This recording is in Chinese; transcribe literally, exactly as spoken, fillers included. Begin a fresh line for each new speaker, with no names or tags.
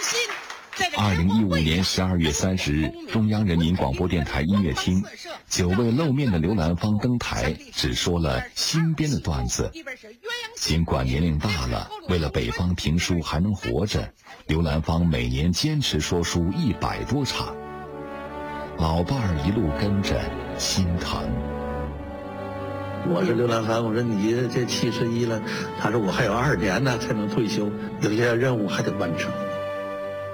二零一五年十二月三十日，中央人民广播电台音乐厅，久未露面的刘兰芳登台，只说了新编的段子。尽管年龄大了，为了北方评书还能活着，刘兰芳每年坚持说书一百多场。老伴儿一路跟着，心疼。
我是刘兰芳，我说你这七十一了，他说我还有二年呢才能退休，有些任务还得完成。